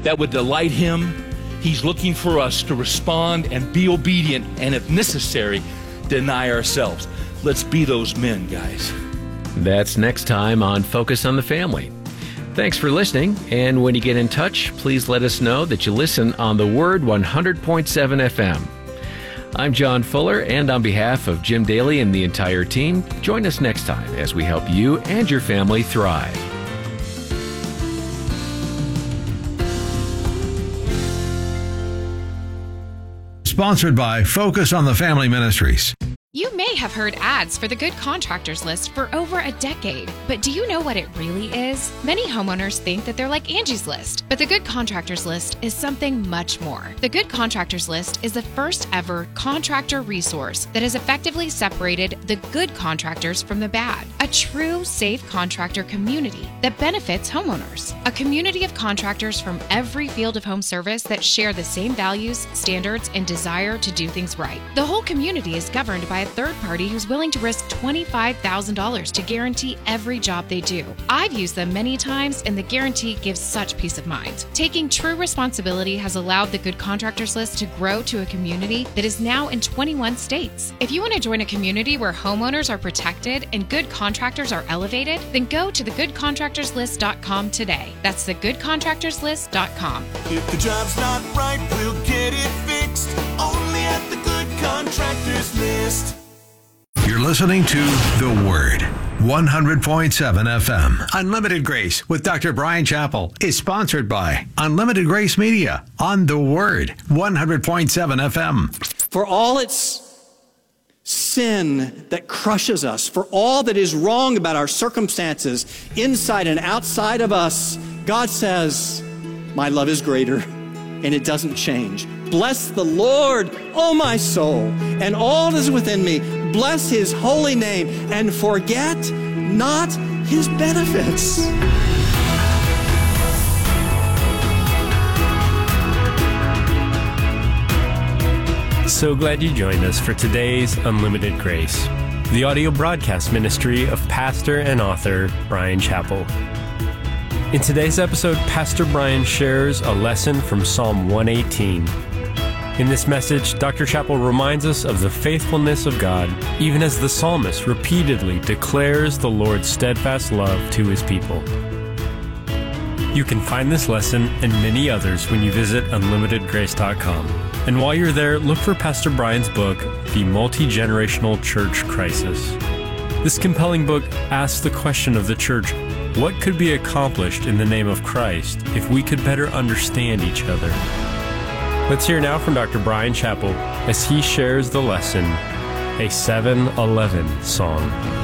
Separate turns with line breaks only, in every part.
that would delight him. He's looking for us to respond and be obedient, and if necessary, deny ourselves. Let's be those men, guys.
That's next time on Focus on the Family. Thanks for listening, and when you get in touch, please let us know that you listen on the Word 100.7 FM. I'm John Fuller, and on behalf of Jim Daly and the entire team, join us next time as we help you and your family thrive.
Sponsored by Focus on the Family Ministries.
You may have heard ads for the Good Contractors List for over a decade, but do you know what it really is? Many homeowners think that they're like Angie's List, but the Good Contractors List is something much more. The Good Contractors List is the first ever contractor resource that has effectively separated the good contractors from the bad. A true safe contractor community that benefits homeowners. A community of contractors from every field of home service that share the same values, standards, and desire to do things right. The whole community is governed by a third party who's willing to risk $25,000 to guarantee every job they do. I've used them many times, and the guarantee gives such peace of mind. Taking true responsibility has allowed the Good Contractors List to grow to a community that is now in 21 states. If you want to join a community where homeowners are protected and good contractors are elevated, then go to thegoodcontractorslist.com today. That's thegoodcontractorslist.com.
If the job's not right, we'll get it fixed. Only at the Good Contractors List.
You're listening to The Word, 100.7 FM. Unlimited Grace with Dr. Brian Chappell is sponsored by Unlimited Grace Media on The Word, 100.7 FM.
For all its sin that crushes us, for all that is wrong about our circumstances, inside and outside of us, God says, my love is greater, and it doesn't change. Bless the Lord, O my soul, and all that is within me. Bless his holy name, and forget not his benefits.
So glad you joined us for today's Unlimited Grace, the audio broadcast ministry of pastor and author Brian Chappell. In today's episode, Pastor Brian shares a lesson from Psalm 118. In this message, Dr. Chappell reminds us of the faithfulness of God, even as the psalmist repeatedly declares the Lord's steadfast love to his people. You can find this lesson and many others when you visit unlimitedgrace.com. And while you're there, look for Pastor Brian's book, The Multi-Generational Church Crisis. This compelling book asks the question of the church, what could be accomplished in the name of Christ if we could better understand each other? Let's hear now from Dr. Brian Chappell as he shares the lesson, a 7-11 song.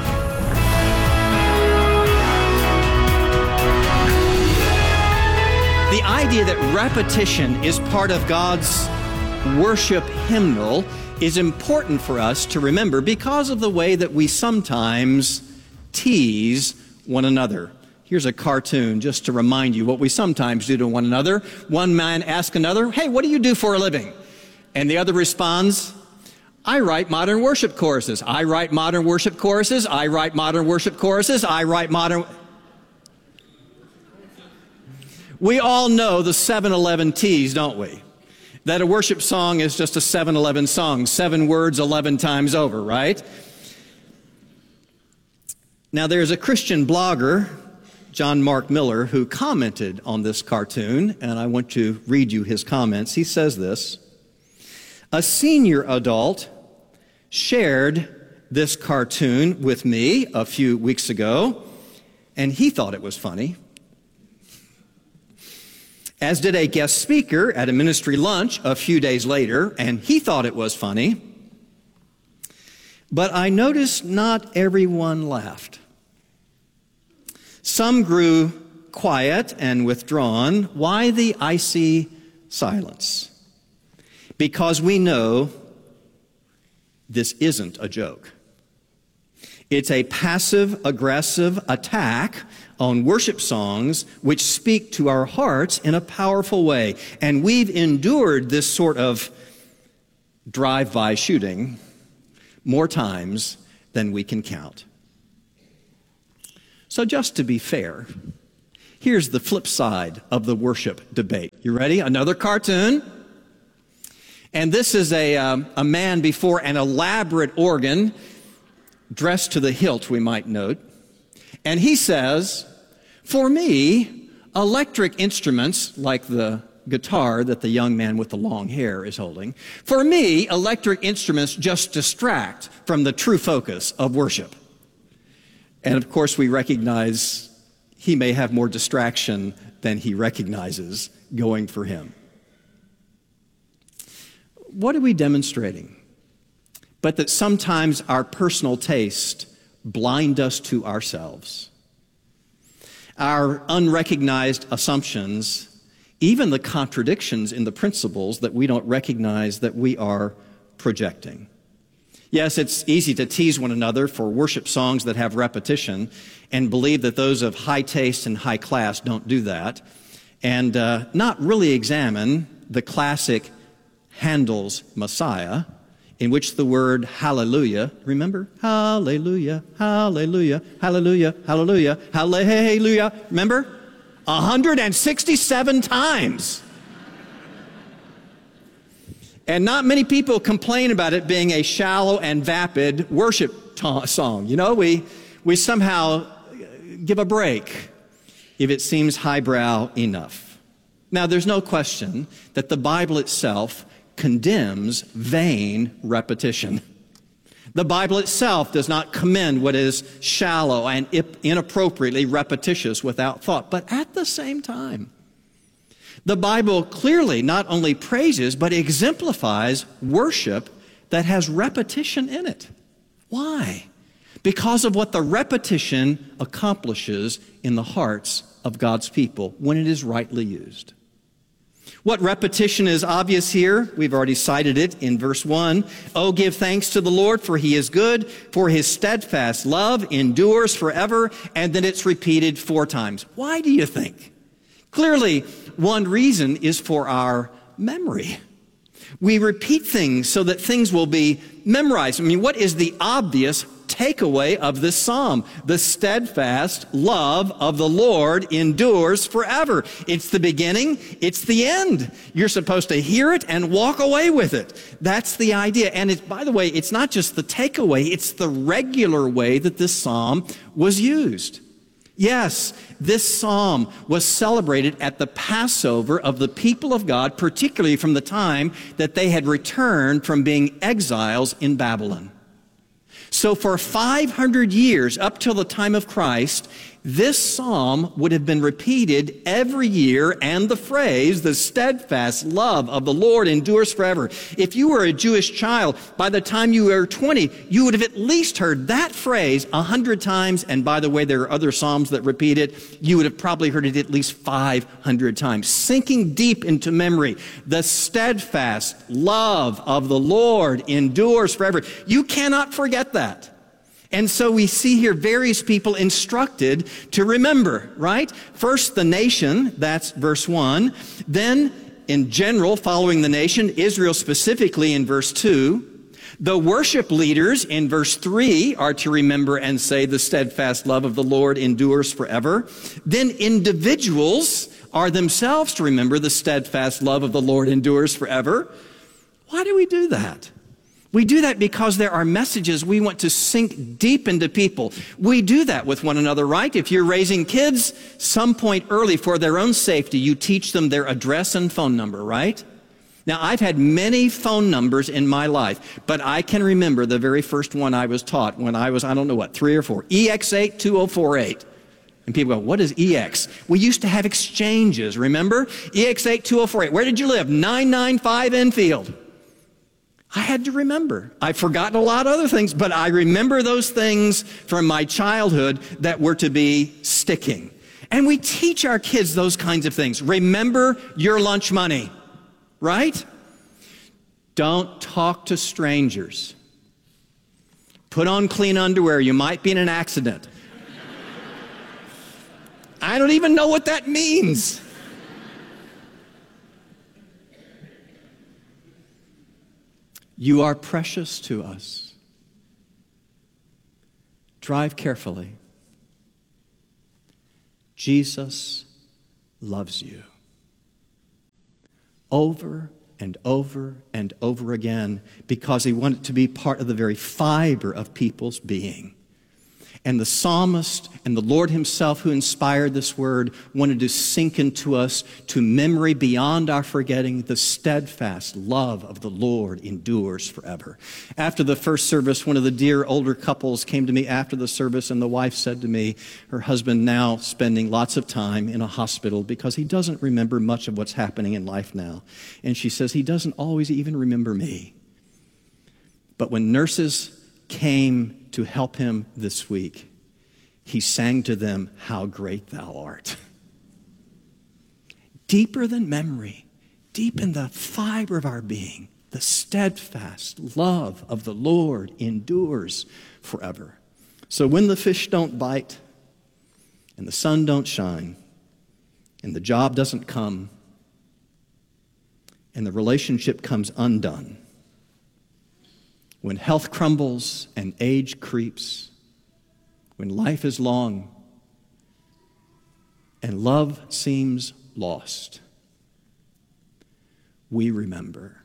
The idea that repetition is part of God's worship hymnal is important for us to remember because of the way that we sometimes tease one another. Here's a cartoon just to remind you what we sometimes do to one another. One man asks another, hey, what do you do for a living? And the other responds, I write modern worship choruses. I write modern worship choruses. I write modern worship choruses. I write modern... We all know the 7-11 tease, don't we? That a worship song is just a 7-11 song, 7 words 11 times over, right? Now there's a Christian blogger, John Mark Miller, who commented on this cartoon, and I want to read you his comments. He says this, a senior adult shared this cartoon with me a few weeks ago, and he thought it was funny. As did a guest speaker at a ministry lunch a few days later, and he thought it was funny. But I noticed not everyone laughed. Some grew quiet and withdrawn. Why the icy silence? Because we know this isn't a joke. It's a passive-aggressive attack on worship songs which speak to our hearts in a powerful way. And we've endured this sort of drive-by shooting more times than we can count. So just to be fair, here's the flip side of the worship debate. You ready? Another cartoon. And this is a man before an elaborate organ, dressed to the hilt, we might note. And he says, for me, electric instruments, like the guitar that the young man with the long hair is holding, for me, electric instruments just distract from the true focus of worship. And of course, we recognize he may have more distraction than he recognizes going for him. What are we demonstrating? But that sometimes our personal taste blind us to ourselves. Our unrecognized assumptions, even the contradictions in the principles that we don't recognize that we are projecting. Yes, it's easy to tease one another for worship songs that have repetition and believe that those of high taste and high class don't do that, and not really examine the classic Handel's Messiah, in which the word hallelujah, remember? Hallelujah, hallelujah, hallelujah, hallelujah, hallelujah, remember? 167 times. And not many people complain about it being a shallow and vapid worship song. You know, we somehow give a break if it seems highbrow enough. Now, there's no question that the Bible itself condemns vain repetition. The Bible itself does not commend what is shallow and inappropriately repetitious without thought. But at the same time, the Bible clearly not only praises, but exemplifies worship that has repetition in it. Why? Because of what the repetition accomplishes in the hearts of God's people when it is rightly used. What repetition is obvious here? We've already cited it in verse 1. Oh, give thanks to the Lord, for he is good, for his steadfast love endures forever. And then it's repeated 4 times. Why do you think? Clearly, one reason is for our memory. We repeat things so that things will be memorized. I mean, what is the obvious takeaway of this psalm? The steadfast love of the Lord endures forever. It's the beginning, it's the end. You're supposed to hear it and walk away with it. That's the idea. And by the way, it's not just the takeaway, it's the regular way that this psalm was used. Yes, this psalm was celebrated at the Passover of the people of God, particularly from the time that they had returned from being exiles in Babylon. So for 500 years, up till the time of Christ, this psalm would have been repeated every year, and the phrase, the steadfast love of the Lord endures forever. If you were a Jewish child, by the time you were 20, you would have at least heard that phrase 100 times. And by the way, there are other psalms that repeat it. You would have probably heard it at least 500 times, sinking deep into memory. The steadfast love of the Lord endures forever. You cannot forget that. And so we see here various people instructed to remember, right? First, the nation, that's verse 1. Then, in general, following the nation, Israel specifically in verse 2. The worship leaders in verse 3 are to remember and say, the steadfast love of the Lord endures forever. Then individuals are themselves to remember the steadfast love of the Lord endures forever. Why do we do that? We do that because there are messages we want to sink deep into people. We do that with one another, right? If you're raising kids, some point early for their own safety, you teach them their address and phone number, right? Now, I've had many phone numbers in my life, but I can remember the very first one I was taught when I was, 3 or 4, EX82048. And people go, what is EX? We used to have exchanges, remember? EX82048. Where did you live? 995 Enfield. I had to remember. I've forgotten a lot of other things, but I remember those things from my childhood that were to be sticking. And we teach our kids those kinds of things. Remember your lunch money, right? Don't talk to strangers. Put on clean underwear. You might be in an accident. I don't even know what that means. You are precious to us. Drive carefully. Jesus loves you. over and over and over again because he wanted to be part of the very fiber of people's being. And the psalmist and the Lord himself who inspired this word wanted to sink into us to memory beyond our forgetting. The steadfast love of the Lord endures forever. After the first service, one of the dear older couples came to me after the service, and the wife said to me, her husband now spending lots of time in a hospital because he doesn't remember much of what's happening in life now. And she says, he doesn't always even remember me. But when nurses came to help him this week, he sang to them, "How great thou art." Deeper than memory, deep in the fiber of our being, the steadfast love of the Lord endures forever. So when the fish don't bite, and the sun don't shine, and the job doesn't come, and the relationship comes undone, when health crumbles and age creeps, when life is long and love seems lost, we remember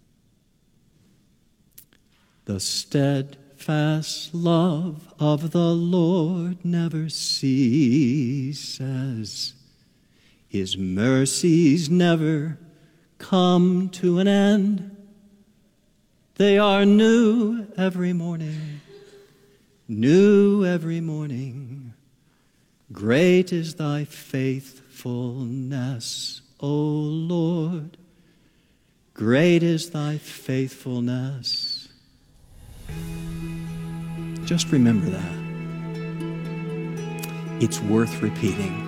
the steadfast love of the Lord never ceases. His mercies never come to an end. They are new every morning, new every morning. Great is thy faithfulness, O Lord. Great is thy faithfulness. Just remember that. It's worth repeating.